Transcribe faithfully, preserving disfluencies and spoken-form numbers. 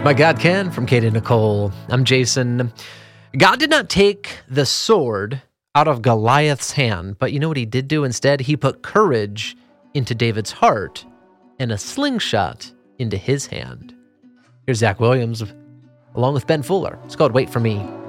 My God Can from Katie Nicole. I'm Jason. God did not take the sword out of Goliath's hand, but you know what he did do instead? He put courage into David's heart and a slingshot into his hand. Here's Zach Williams along with Ben Fuller. It's called Wait For Me.